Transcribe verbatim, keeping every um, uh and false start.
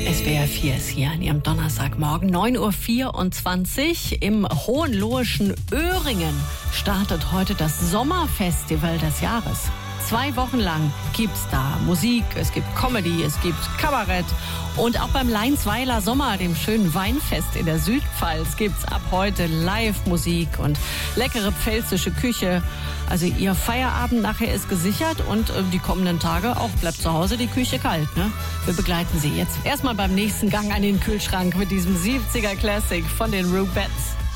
S W R vier ist hier an Ihrem Donnerstagmorgen, neun Uhr vierundzwanzig. Im Hohenlohischen Öhringen startet heute das Sommerfestival des Jahres. Zwei Wochen lang gibt's da Musik, es gibt Comedy, es gibt Kabarett. Und auch beim Leinsweiler Sommer, dem schönen Weinfest in der Südpfalz, gibt's ab heute Live-Musik und leckere pfälzische Küche. Also Ihr Feierabend nachher ist gesichert und äh, die kommenden Tage auch bleibt zu Hause die Küche kalt. Ne? Wir begleiten Sie jetzt erstmal beim nächsten Gang an den Kühlschrank mit diesem siebziger Classic von den Rubettes.